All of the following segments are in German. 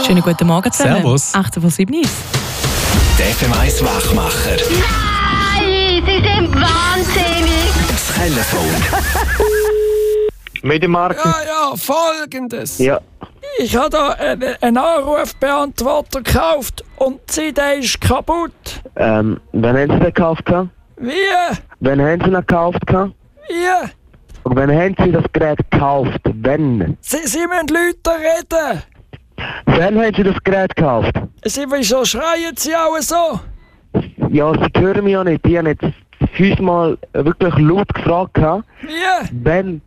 Schönen guten Morgen zusammen. Servus. 8:07. Der FM1 Wachmacher. Nein, Sie sind wahnsinnig. Das Telefon. Medienmarkt? Ja, folgendes. Ja. Ich habe da einen Anrufbeantworter gekauft und der ist kaputt. Wann haben Sie den gekauft? Wie? Wann haben Sie ihn gekauft? Wie? Und wann haben Sie das Gerät gekauft? Wann? Sie müssen Leute reden. Wann haben Sie das Gerät gekauft? Wieso schreien Sie auch so? Ja, Sie hören mich ja nicht. Ich habe jetzt 5-mal wirklich laut gefragt. Wie? Wenn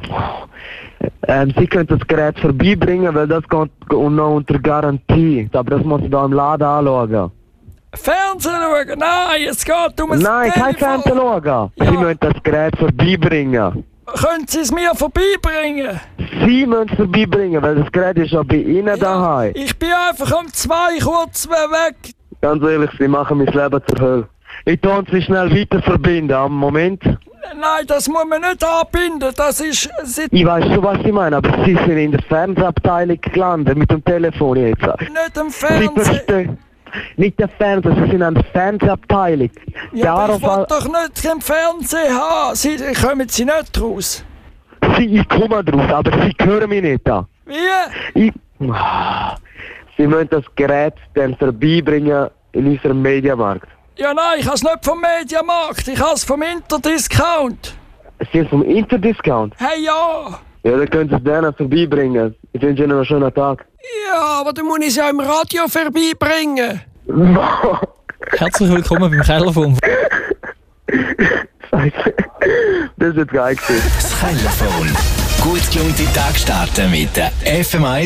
Sie können das Gerät vorbeibringen, weil das geht noch unter Garantie. Aber das muss ich da im Laden anschauen. Fernsehen schauen? Nein, es geht um ein Nein, kein Telefon. Fernsehen schauen. Ja. Sie müssen das Gerät vorbeibringen. Können Sie es mir vorbeibringen? Sie müssen es vorbeibringen, weil das Gerät ist ja bei Ihnen daheim. Ich bin einfach um 2 kurz weg. Ganz ehrlich, Sie machen mein Leben zur Hölle. Ich tue Sie schnell weiter verbinden. Am Moment. Nein, das muss man nicht anbinden. Das ist... Ich weiß schon, was Sie meinen, aber Sie sind in der Fernsehabteilung gelandet mit dem Telefon jetzt. Nicht im Sie Fernsehen. verstehen. Nicht der Fernseher, Sie sind in der Fernsehabteilung. Ja, aber ich will Anruf- doch nicht im Fernsehen haben. Kommen Sie nicht raus. Ich komme draus, aber Sie hören mich nicht an. Wie? Sie müssen das Gerät dann vorbeibringen in unserem Mediamarkt. Ja, nein, ich habe es nicht vom Mediamarkt. Ich habe es vom Interdiscount. Sie sind vom Interdiscount? Hey, ja. Ja, dann können Sie es dann vorbeibringen. Ich wünsche Ihnen einen schönen Tag. Ja, aber dann muss ich es ja im Radio vorbeibringen. Herzlich willkommen beim Telefon. Scheiße. Das ist jetzt geil gewesen. Das Telefon. Gut gelungene Tag starten mit der FM1